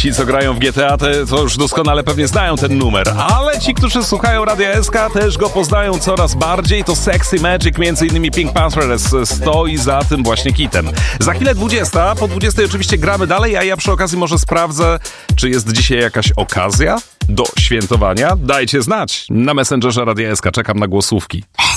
Ci, co grają w GTA, to już doskonale pewnie znają ten numer, ale ci, którzy słuchają Radia SK, też go poznają coraz bardziej. To Sexy Magic, m.in. Pink Panthers stoi za tym właśnie kitem. Za chwilę 20, po 20 oczywiście gramy dalej, a ja przy okazji może sprawdzę, czy jest dzisiaj jakaś okazja do świętowania. Dajcie znać. Na Messengerze Radia SK czekam na głosówki.